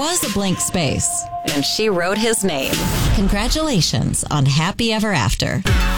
was a blank space. And she wrote his name. Congratulations on Happy Ever After.